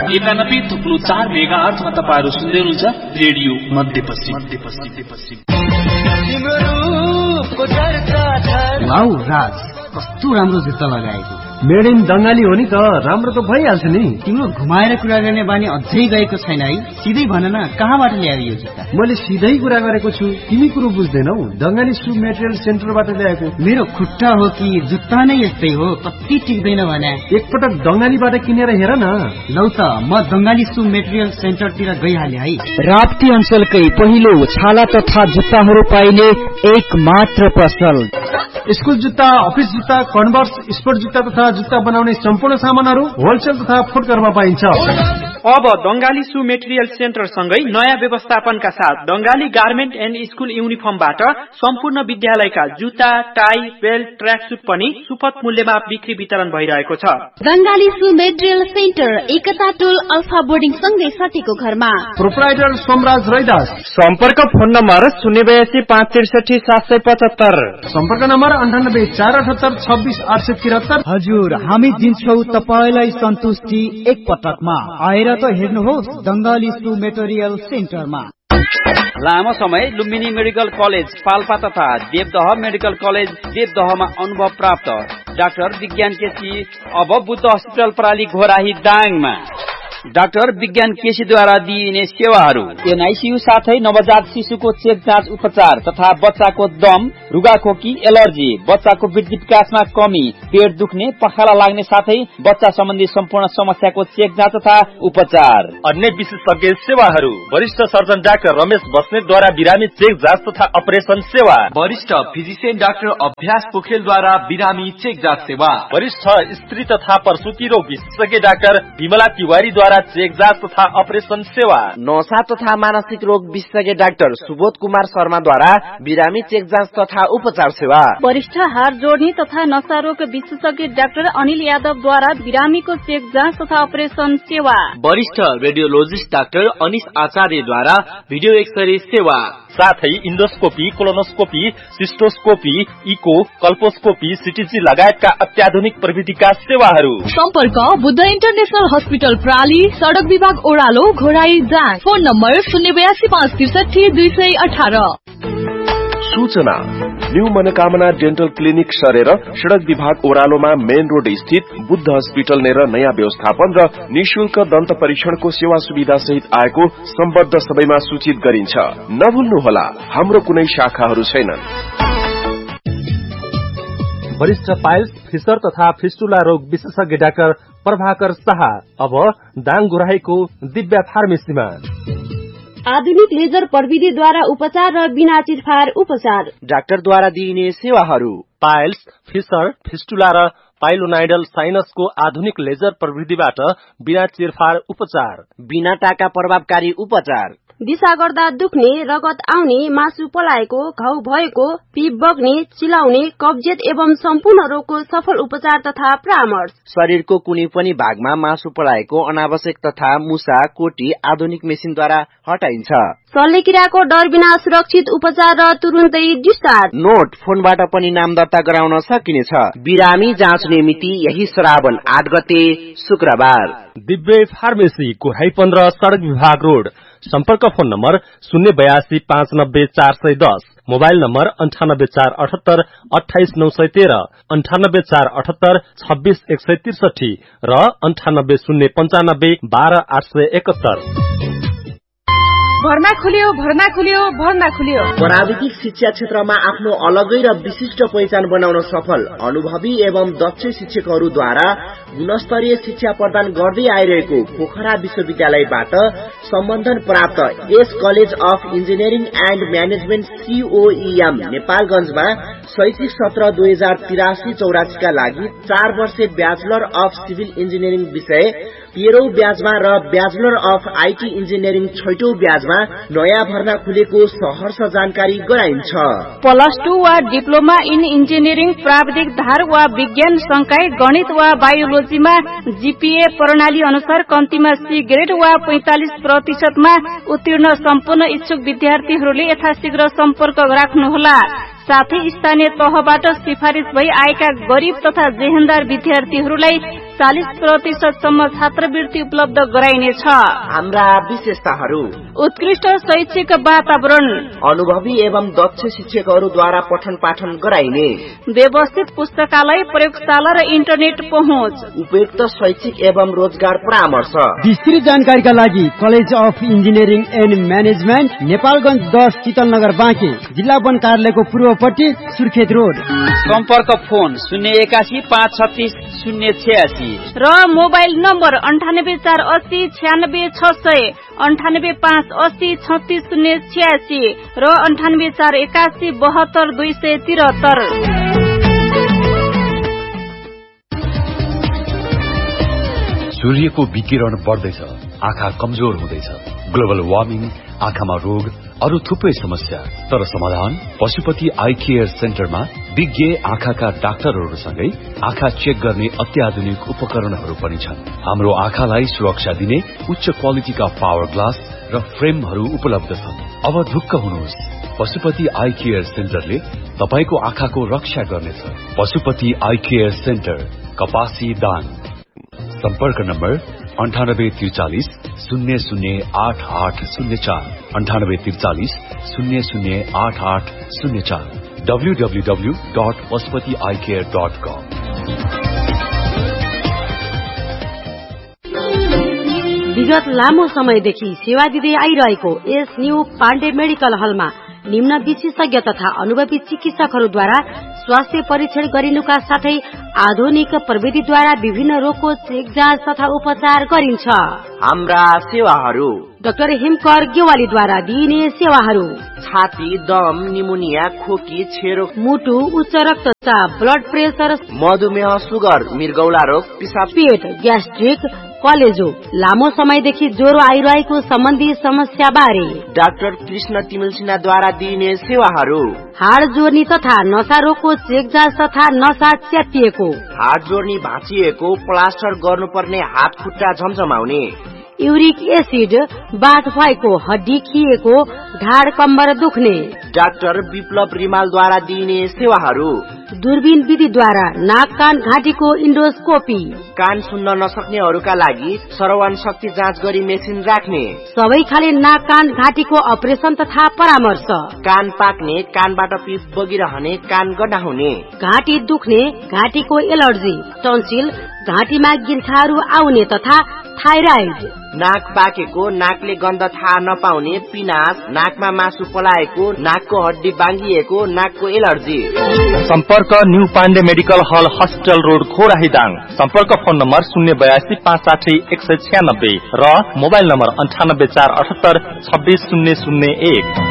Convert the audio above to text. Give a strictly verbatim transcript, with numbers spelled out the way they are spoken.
एकानब्बे थुप्रो चार मेगा अर्थमा तपाईँहरू सुन्दै हुनुहुन्छ रेडियो मध्यपश्चिम मध्यपश्चिम। वाउ राज, कस्तो राम्रो जुत्ता लगाएको। मेड इन बंगाली हो नि त, राम्रो त भइहाल्छ नि। तिम्रो घुमाएर कुरा गर्ने बानी अझै गएको छैन है? सिधै भन न, कहाँबाट ल्यायो यो जुत्ता? मैले सिधै कुरा गरेको छु, तिमी कुरो बुझ्दैनौ। बंगाली सु मेटेरियल सेन्टरबाट ल्याएको। मेरो खुट्टा हो कि जुत्ता नै यस्तै हो, कति टिक्दैन भने। एकपटक बंगालीबाट किनेर हेर न। लौ त, म बंगाली सु मेटेरियल सेन्टरतिर गइहाले है। राप्ती अञ्चलकै पहिलो छाला तथा जुत्ताहरू पाइने एक मात्र पसल। स्कुल जुत्ता, अफिस जुत्ता, कन्भर्स, स्पोर्ट जुत्ता तथा जुत्ता बनाउने सम्पूर्ण सामानहरू होलसेल तथा फुटकरमा पाइन्छ। अब बंगाली सु मेटेरियल सेन्टर सँगै नयाँ व्यवस्थापनका साथ बंगाली गार्मेन्ट एन्ड स्कुल युनिफर्मबाट सम्पूर्ण विद्यालयका जुत्ता, टाई, बेल्ट, ट्र्याक सुट पनि सुपथ मूल्यमा बिक्री वितरण भइरहेको छ। बंगाली सु मेटेरियल सेन्टर एकता टोल अल्फा बोर्डिङ सँगै सटेको घरमा। प्रोप्राइटर सोमराज रैदास। सम्पर्क फोन नम्बर शून्य बयासी पाँच त्रिसठी सात सय पचहत्तर। सम्पर्क नम्बर अन्ठानब्बे चार अठहत्तर छब्बिस आठ सय त्रिहत्तर। हजुर, हामी दिन्छौ तपाईलाई सन्तुष्टि एक पटकमा। आएर त हेर्नुहोस् बंगाली सु मेटेरियल सेन्टरमा। लामो समय लुम्बिनी मेडिकल कलेज पाल्पा तथा देवदह मेडिकल कलेज देवदहमा अनुभव प्राप्त डाक्टर विज्ञान केसी अब बुद्ध हस्पिटल प्राली घोराही दाङमा। डाक्टर विज्ञान केसीद्वारा दिइने सेवाहरू एनआईसीयू साथै नवजात शिशुको चेक जाँच उपचार तथा बच्चाको दम, रुगाखोकी, एलर्जी, बच्चाको वृद्धि विकासमा कमी, पेट दुख्ने, पखाला लाग्ने साथै बच्चा सम्बन्धी सम्पूर्ण समस्याको चेक जाँच तथा उपचार। अन्य विशेषज्ञ सेवाहरू वरिष्ठ सर्जन डाक्टर रमेश बस्नेतद्वारा बिरामी चेक जाँच तथा अपरेसन सेवा। वरिष्ठ फिजिशियन डाक्टर अभ्यास पोखरेलद्वारा बिरामी चेक जाँच सेवा। वरिष्ठ स्त्री तथा प्रसूति रोग विशेषज्ञ डाक्टर विमला तिवारीद्वारा चेक जाँच तथा अपरेसन सेवा। नशा तथा मानसिक रोग विशेषज्ञ डाक्टर सुबोध कुमार शर्माद्वारा बिरामी चेक जाँच तथा उपचार सेवा। वरिष्ठ हार जोड्ने तथा नशा रोग विशेषज्ञ डाक्टर अनिल यादवद्वारा बिरामीको चेक जाँच तथा अपरेसन सेवा। वरिष्ठ रेडियोलोजिस्ट डाक्टर अनिश आचार्यद्वारा भिडियो एक्सरे सेवा। साथै इन्डोस्कोपी, कोलोनोस्कोपी, सिस्टोस्कोपी, इको, कल्पोस्कोपी, सिटीजी लगायतका अत्याधुनिक प्रविधिका सेवाहरू। सम्पर्क बुद्ध इन्टरनेशनल हस्पिटल प्राली, सड़क विभाग ओह्रालो, घोराई दाङ। फोन नम्बर शून्य बयासी पाँच त्रिसठी दुई सय अठारह। सूचना न्यू मनोकामना डेन्टल क्लिनिक सरेर सड़क विभाग ओह्रालोमा मेन रोड स्थित बुद्ध हस्पिटल नेर नयाँ व्यवस्थापन र निशुल्क दन्त परीक्षणको सेवा सुविधा सहित आएको सम्बद्ध सबैमा सूचित गरिन्छ। नभुल्नुहोला, हाम्रो कुनै शाखाहरू छैनन्। वरिष्ठ पाइल्स, फिसर तथा फिस्टुला रोग विशेषज्ञ डाक्टर प्रभाकर शाह अब दाङ गुराहीको दिव्या फार्मेसीमा। आधुनिक लेजर प्रविधिद्वारा उपचार र बिना चिरफार उपचार। डाक्टरद्वारा दिइने सेवाहरू पाइल्स, फिसर, फिस्टुला र पाइलोनाइडल साइनसको आधुनिक लेजर प्रविधिबाट बिना चिरफार उपचार। बिना टाका प्रभावकारी उपचार। दिशा गर्दा दुख्ने, रगत आउने, मासु पलाएको, घाउ भएको, पिप बग्ने, चिलाउने, कब्जियत एवं सम्पूर्ण रोगको सफल उपचार तथा परामर्श। शरीरको कुनै पनि भागमा मासु पलाएको अनावश्यक तथा मुसा, कोटी आधुनिक मेसिनद्वारा हटाइन्छ। शल्यक्रियाको डर बिना सुरक्षित उपचार र तुरुन्तै डिस्चार्ज। नोट फोनबाट पनि नाम दर्ता गराउन सकिनेछ। बिरामी जाँच्ने मिति यही श्रावण आठ गते शुक्रबार। दिव्य फार्मेसी कोराई पन्ध्र, सड़क विभाग रोड। सम्पर्क फोन नम्बर शून्य बयासी पाँच नब्बे चार सय दस। मोबाइल नम्बर अन्ठानब्बे चार अठहत्तर अठाइस नौ सय तेह्र, अन्ठानब्बे चार अठहत्तर छब्बीस एक सय त्रिसठी र अन्ठानब्बे शून्य पञ्चानब्बे बाह्र आठ सय एकहत्तर। भर्ना खुल्यो भर्ना खुल्यो भर्ना खुल्यो। प्राविधिक शिक्षा क्षेत्रमा आफ्नो अलगै र विशिष्ट पहिचान बनाउन सफल अनुभवी एवं दक्ष शिक्षकहरूद्वारा गुणस्तरीय शिक्षा प्रदान गर्दै आइरहेको पोखरा विश्वविद्यालयबाट सम्बन्धन प्राप्त S college of engineering and management सीओईएम नेपालगंजमा शैक्षिक सत्र दुई हजार तिरासी चौरासी का लागि चार वर्षे ब्याचलर अफ सिभिल इन्जिनियरिङ विषय तेह्रौं ब्याजमा र ब्याचलर अफ आईटी इन्जिनियरिङ छैटौं ब्याजमा नयाँ भर्ना खुलेको सहर्ष जानकारी गराइन्छ। प्लस टू वा डिप्लोमा इन इन्जिनियरिङ प्राविधिक धार वा विज्ञान संकाय गणित वा बायोलोजीमा जीपीए प्रणाली अनुसार कम्तीमा सी ग्रेड वा पैंतालिस प्रतिशतमा उत्तीर्ण सम्पूर्ण इच्छुक विद्यार्थीहरूले यथाशीघ्र सम्पर्क राख्नुहोला। साथै स्थानीय तहबाट सिफारिश भई आएका गरीब तथा जेहेन्दार विद्यार्थीहरूलाई चालिस प्रतिशतसम्म छात्रवृत्ति उपलब्ध गराइनेछ। हाम्रा विशेषताहरू: उत्कृष्ट शैक्षिक वातावरण, अनुभवी एवं दक्ष शिक्षकहरूद्वारा पठन पाठन गराइने, व्यवस्थित पुस्तकालय, प्रयोगशाला र इन्टरनेट पहुँच, उपयुक्त शैक्षिक एवं रोजगार परामर्श। विस्तृत जानकारीका लागि college of engineering and management, Nepalgunj दस, शीतलनगर बाँके, जिल्ला वन कार्यालयको पूर्वपट्टि, सुर्खेत रोड। सम्पर्क फोन शून्य एकासी पाँच छत्तीस शून्य छयासी र मोबाइल नम्बर अन्ठानब्बे चार अस्सी छ्यानब्बे छ सय, अन्ठानब्बे पाँच अस्सी छत्तीस शून्य छयासी र अन्ठानब्बे चार एकासी बहत्तर दुई सय त्रिहत्तर। सूर्यको विकिरण बढ्दैछ, आँखा कमजोर हुँदैछ, ग्लोबल वार्मिङ, आँखामा रोग, अरू थुप्रै समस्या। तर समाधान पशुपति आई केयर सेन्टरमा विज्ञ आँखाका डाक्टरहरूसँगै आँखा चेक गर्ने अत्याधुनिक उपकरणहरू पनि छन्। हाम्रो आँखालाई सुरक्षा दिने उच्च क्वालिटीका पावर ग्लास र फ्रेमहरू उपलब्ध छन्। अब ढुक्क हुनुहोस्, पशुपति आई केयर सेन्टरले तपाईको आँखाको रक्षा गर्नेछ। पशुपति आई केयर सेन्टर, कपासी दाङ। सम्पर्क नम्बर अन्ठानब्बे त्रिचालिस शून्य शून्य आठ आठ शून्य चार, अन्ठानब्बे त्रिचालिस शून्य शून्य आठ आठ शून्य चार, W W W dot Pashupati I care dot कम। विगत लामो समयदेखि सेवा दिँदै आइरहेको यस न्यू पाण्डे मेडिकल हलमा निम्न विशेषज्ञ तथा अनुभवी चिकित्सकहरूद्वारा स्वास्थ्य परीक्षण गरिनुका साथै आधुनिक प्रविधिद्वारा विभिन्न रोगको चेक जाँच तथा उपचार गरिन्छ। हाम्रा सेवाहरू: डाक्टर हिमकर गेवालीद्वारा दिइने सेवाहरू: छाती, दम, निमोनिया, खोकी, छेरो, मुटु, उच्च रक्तचाप, ब्लड प्रेसर, मधुमेह, सुगर, मृगौला रोग, पिसाब, पेट, ग्यास्ट्रिक, कलेजो, लामो समयदेखि ज्वरो आइरहेको सम्बन्धी समस्या बारे डाक्टर कृष्ण तिमिल सिन्हाद्वारा दिइने सेवाहरू: हाड जोर्नी तथा नसा रोगको चेक जाँच तथा नसा च्यातिएको, हाड जोर्नी भाँचिएको, प्लास्टर गर्नुपर्ने हात खुट्टा झमझमाउने, युरिक एसिड, बाथ भएको, हड्डी खिएको, ढाड कम्बर दुख्ने, डाक्टर विप्लव रिमालद्वारा दिइने सेवाहरू: दूरबीन विधिद्वारा नाक कान घाँटीको इन्डोस्कोपी, कान सुन्न नसक्नेहरूका लागि श्रवण शक्ति जाँच गरी मेसिन राख्ने, सबै खाले नाक कान घाँटीको अपरेसन तथा परामर्श, कान पाक्ने, कानबाट पिप बगिरहने, कान गड्डा हुने, घाँटी दुख्ने, घाँटीको एलर्जी, टन्सिल, घाँटीमा गिल्ठाहरू आउने तथा थाइराइड, नाक पाकेको, नाकले गन्ध थाहा नपाउने, पिनास, नाकमा मासु पलाएको, नाकको हड्डी बाङ्गिएको, नाकको एलर्जी। सम्पर्क न्यू पाण्डे मेडिकल हल, हस्पिटल रोड, खोराहीदाङ। सम्पर्क फोन नम्बर शून्य बयासी पाँच साठी एक सय छ्यानब्बे र मोबाइल नम्बर अन्ठानब्बे चार अठहत्तर छब्बीस शून्य शून्य एक।